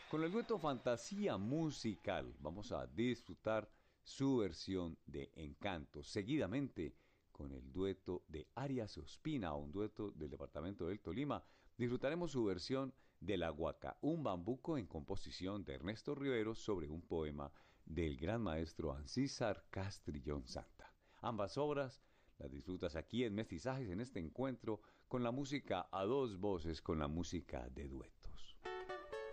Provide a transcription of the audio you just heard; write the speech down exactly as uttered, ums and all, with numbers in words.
Con el dueto Fantasía Musical vamos a disfrutar su versión de Encanto. Seguidamente, con el dueto de Arias Ospina, un dueto del departamento del Tolima, disfrutaremos su versión de La Guaca, un bambuco en composición de Ernesto Rivero sobre un poema del gran maestro Ancísar Castrillón Santa. Ambas obras las disfrutas aquí en Mestizajes, en este encuentro con la música a dos voces, con la música de duetos.